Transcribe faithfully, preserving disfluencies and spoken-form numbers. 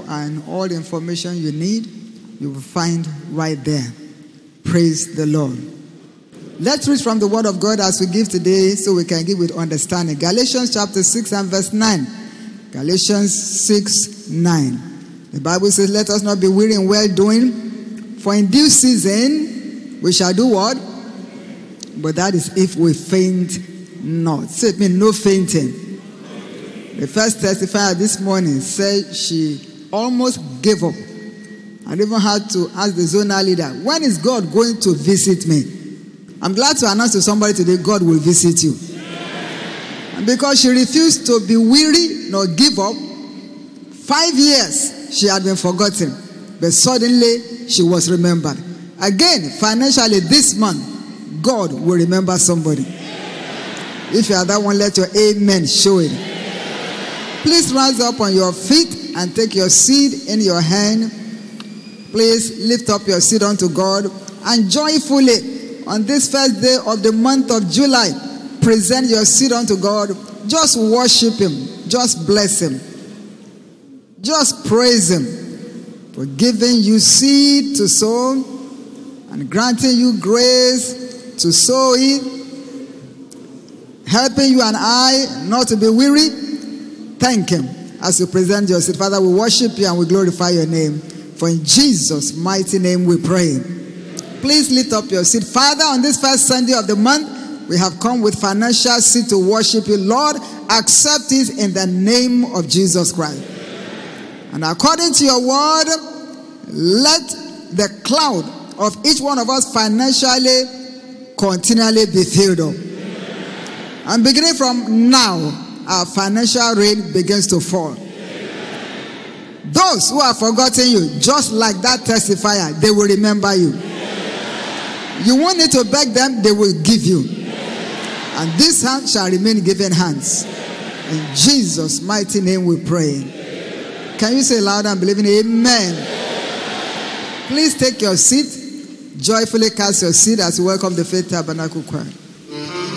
and all the information you need, you will find right there. Praise the Lord. Let's read from the Word of God as we give today so we can give with understanding. Galatians chapter six and verse nine. Galatians six, nine. The Bible says, let us not be weary in well-doing, for in due season we shall do what? But that is if we faint not. So it means no fainting. The first testifier this morning said she almost gave up and even had to ask the zonal leader, when is God going to visit me? I'm glad to announce to somebody today, God will visit you. And because she refused to be weary nor give up, five years she had been forgotten, but suddenly she was remembered. Again, financially this month, God will remember somebody. If you are that one, let your amen show it. Please rise up on your feet and take your seed in your hand. Please lift up your seed unto God and joyfully on this first day of the month of July, present your seed unto God. Just worship Him. Just bless Him. Just praise Him for giving you seed to sow and granting you grace to sow it, helping you and I not to be weary. Thank Him as you present your seed. Father, we worship you and we glorify your name. For in Jesus' mighty name we pray. Please lift up your seed. Father, on this first Sunday of the month, we have come with financial seed to worship you. Lord, accept it in the name of Jesus Christ. And according to your word, let the cloud of each one of us financially continually be filled up. And beginning from now, our financial rain begins to fall. Those who have forgotten you, just like that testifier, they will remember you. You won't need to beg them, they will give you. And this hand shall remain given hands. In Jesus' mighty name we pray. Can you say loud and believe in amen? Please take your seat. Joyfully cast your seat as you welcome the Faith Tabernacle Choir.